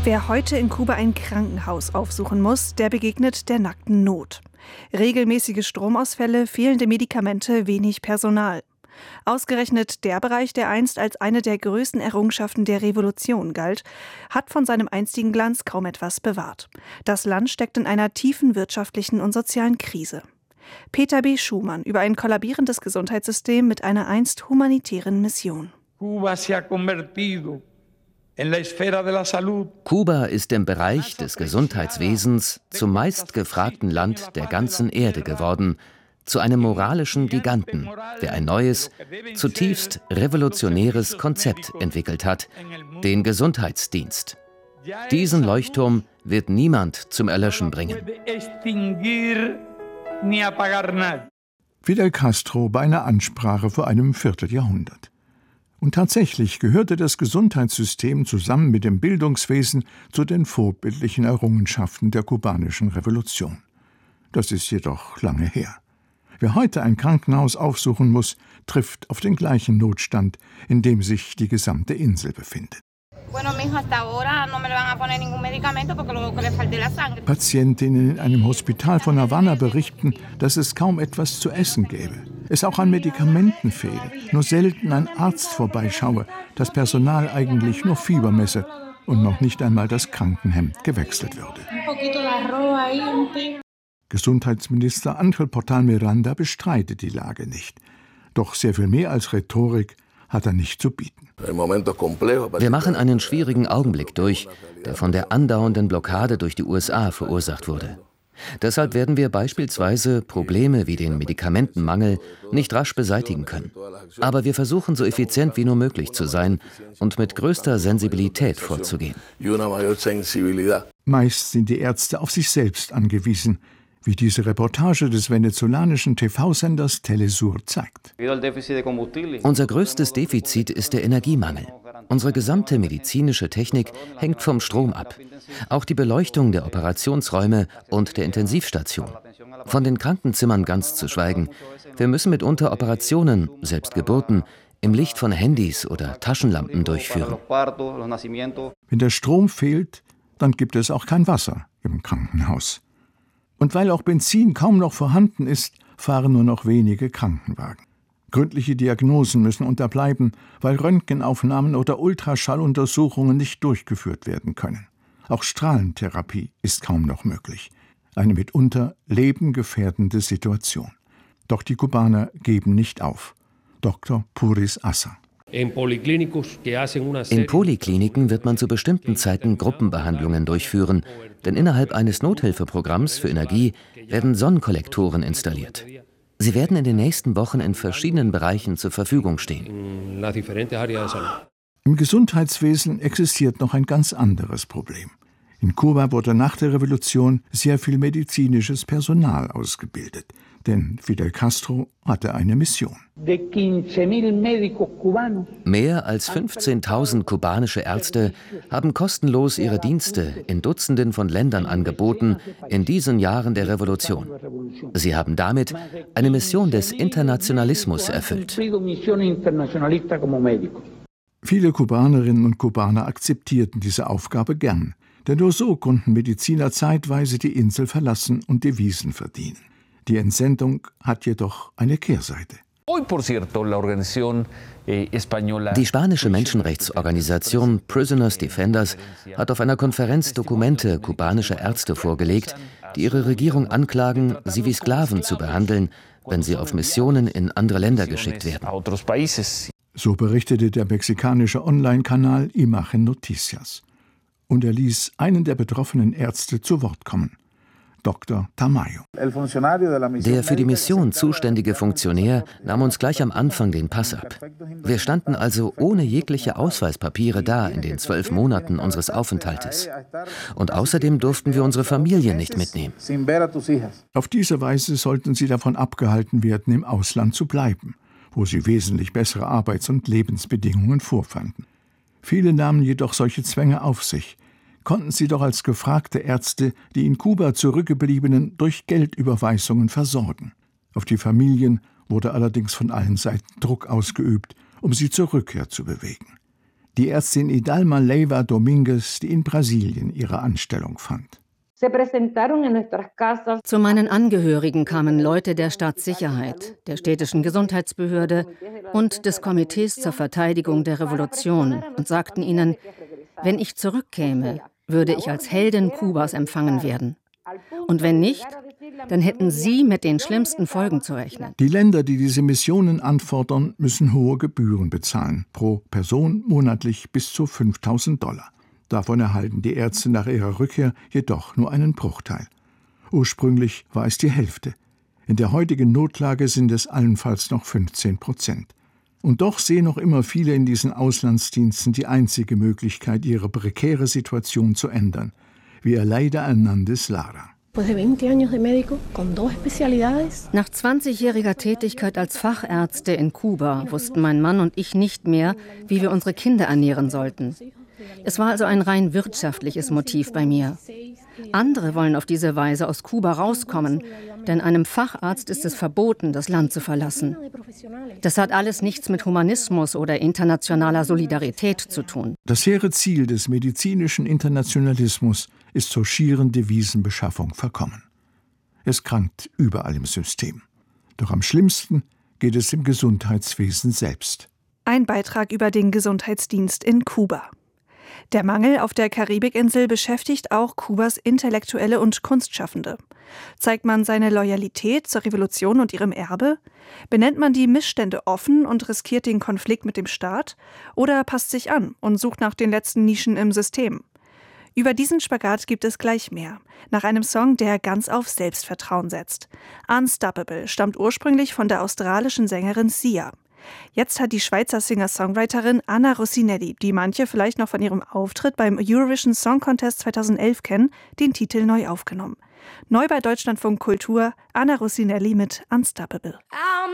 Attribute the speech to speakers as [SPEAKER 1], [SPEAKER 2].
[SPEAKER 1] Wer heute in Kuba ein Krankenhaus aufsuchen muss, der begegnet der nackten Not. Regelmäßige Stromausfälle, fehlende Medikamente, wenig Personal. Ausgerechnet der Bereich, der einst als eine der größten Errungenschaften der Revolution galt, hat von seinem einstigen Glanz kaum etwas bewahrt. Das Land steckt in einer tiefen wirtschaftlichen und sozialen Krise. Peter B. Schumann über ein kollabierendes Gesundheitssystem mit einer einst humanitären Mission.
[SPEAKER 2] Kuba ist im Bereich des Gesundheitswesens zum meistgefragten Land der ganzen Erde geworden, zu einem moralischen Giganten, der ein neues, zutiefst revolutionäres Konzept entwickelt hat, den Gesundheitsdienst. Diesen Leuchtturm wird niemand zum Erlöschen bringen.
[SPEAKER 3] Fidel Castro bei einer Ansprache vor einem Vierteljahrhundert. Und tatsächlich gehörte das Gesundheitssystem zusammen mit dem Bildungswesen zu den vorbildlichen Errungenschaften der kubanischen Revolution. Das ist jedoch lange her. Wer heute ein Krankenhaus aufsuchen muss, trifft auf den gleichen Notstand, in dem sich die gesamte Insel befindet. Patientinnen in einem Hospital von Havanna berichten, dass es kaum etwas zu essen gäbe. Es auch an Medikamenten fehle, nur selten ein Arzt vorbeischaue, das Personal eigentlich nur Fieber messe und noch nicht einmal das Krankenhemd gewechselt würde. Gesundheitsminister Ángel Portal Miranda bestreitet die Lage nicht. Doch sehr viel mehr als Rhetorik hat er nicht zu bieten.
[SPEAKER 2] Wir machen einen schwierigen Augenblick durch, der von der andauernden Blockade durch die USA verursacht wurde. Deshalb werden wir beispielsweise Probleme wie den Medikamentenmangel nicht rasch beseitigen können. Aber wir versuchen, so effizient wie nur möglich zu sein und mit größter Sensibilität vorzugehen.
[SPEAKER 3] Meist sind die Ärzte auf sich selbst angewiesen, wie diese Reportage des venezolanischen TV-Senders Telesur zeigt.
[SPEAKER 2] Unser größtes Defizit ist der Energiemangel. Unsere gesamte medizinische Technik hängt vom Strom ab. Auch die Beleuchtung der Operationsräume und der Intensivstation. Von den Krankenzimmern ganz zu schweigen. Wir müssen mitunter Operationen, selbst Geburten, im Licht von Handys oder Taschenlampen durchführen.
[SPEAKER 3] Wenn der Strom fehlt, dann gibt es auch kein Wasser im Krankenhaus. Und weil auch Benzin kaum noch vorhanden ist, fahren nur noch wenige Krankenwagen. Gründliche Diagnosen müssen unterbleiben, weil Röntgenaufnahmen oder Ultraschalluntersuchungen nicht durchgeführt werden können. Auch Strahlentherapie ist kaum noch möglich. Eine mitunter lebengefährdende Situation. Doch die Kubaner geben nicht auf. Dr. Puris Assa.
[SPEAKER 2] In Polikliniken wird man zu bestimmten Zeiten Gruppenbehandlungen durchführen, denn innerhalb eines Nothilfeprogramms für Energie werden Sonnenkollektoren installiert. Sie werden in den nächsten Wochen in verschiedenen Bereichen zur Verfügung stehen.
[SPEAKER 3] Im Gesundheitswesen existiert noch ein ganz anderes Problem. In Kuba wurde nach der Revolution sehr viel medizinisches Personal ausgebildet. Denn Fidel Castro hatte eine Mission.
[SPEAKER 2] Mehr als 15.000 kubanische Ärzte haben kostenlos ihre Dienste in Dutzenden von Ländern angeboten in diesen Jahren der Revolution. Sie haben damit eine Mission des Internationalismus erfüllt.
[SPEAKER 3] Viele Kubanerinnen und Kubaner akzeptierten diese Aufgabe gern, denn nur so konnten Mediziner zeitweise die Insel verlassen und Devisen verdienen. Die Entsendung hat jedoch eine Kehrseite.
[SPEAKER 2] Die spanische Menschenrechtsorganisation Prisoners Defenders hat auf einer Konferenz Dokumente kubanischer Ärzte vorgelegt, die ihre Regierung anklagen, sie wie Sklaven zu behandeln, wenn sie auf Missionen in andere Länder geschickt werden.
[SPEAKER 3] So berichtete der mexikanische Online-Kanal Imagen Noticias. Und er ließ einen der betroffenen Ärzte zu Wort kommen. Dr. Tamayo.
[SPEAKER 2] Der für die Mission zuständige Funktionär nahm uns gleich am Anfang den Pass ab. Wir standen also ohne jegliche Ausweispapiere da in den 12 Monaten unseres Aufenthaltes. Und außerdem durften wir unsere Familien nicht mitnehmen.
[SPEAKER 3] Auf diese Weise sollten sie davon abgehalten werden, im Ausland zu bleiben, wo sie wesentlich bessere Arbeits- und Lebensbedingungen vorfanden. Viele nahmen jedoch solche Zwänge auf sich, konnten sie doch als gefragte Ärzte die in Kuba Zurückgebliebenen durch Geldüberweisungen versorgen. Auf die Familien wurde allerdings von allen Seiten Druck ausgeübt, um sie zur Rückkehr zu bewegen. Die Ärztin Idalma Leiva Dominguez, die in Brasilien ihre Anstellung fand.
[SPEAKER 4] Zu meinen Angehörigen kamen Leute der Staatssicherheit, der städtischen Gesundheitsbehörde und des Komitees zur Verteidigung der Revolution und sagten ihnen, wenn ich zurückkäme, würde ich als Heldin Kubas empfangen werden. Und wenn nicht, dann hätten sie mit den schlimmsten Folgen zu rechnen.
[SPEAKER 3] Die Länder, die diese Missionen anfordern, müssen hohe Gebühren bezahlen, pro Person monatlich bis zu $5.000. Davon erhalten die Ärzte nach ihrer Rückkehr jedoch nur einen Bruchteil. Ursprünglich war es die Hälfte. In der heutigen Notlage sind es allenfalls noch 15%. Und doch sehen noch immer viele in diesen Auslandsdiensten die einzige Möglichkeit, ihre prekäre Situation zu ändern, wie Aleida Hernández Lara.
[SPEAKER 4] Nach 20-jähriger Tätigkeit als Fachärzte in Kuba wussten mein Mann und ich nicht mehr, wie wir unsere Kinder ernähren sollten. Es war also ein rein wirtschaftliches Motiv bei mir. Andere wollen auf diese Weise aus Kuba rauskommen, denn einem Facharzt ist es verboten, das Land zu verlassen. Das hat alles nichts mit Humanismus oder internationaler Solidarität zu tun.
[SPEAKER 3] Das hehre Ziel des medizinischen Internationalismus ist zur schieren Devisenbeschaffung verkommen. Es krankt überall im System. Doch am schlimmsten geht es im Gesundheitswesen selbst.
[SPEAKER 1] Ein Beitrag über den Gesundheitsdienst in Kuba. Der Mangel auf der Karibikinsel beschäftigt auch Kubas Intellektuelle und Kunstschaffende. Zeigt man seine Loyalität zur Revolution und ihrem Erbe? Benennt man die Missstände offen und riskiert den Konflikt mit dem Staat? Oder passt sich an und sucht nach den letzten Nischen im System? Über diesen Spagat gibt es gleich mehr. Nach einem Song, der ganz auf Selbstvertrauen setzt. Unstoppable stammt ursprünglich von der australischen Sängerin Sia. Jetzt hat die Schweizer Singer-Songwriterin Anna Rossinelli, die manche vielleicht noch von ihrem Auftritt beim Eurovision Song Contest 2011 kennen, den Titel neu aufgenommen. Neu bei Deutschlandfunk Kultur, Anna Rossinelli mit Unstoppable.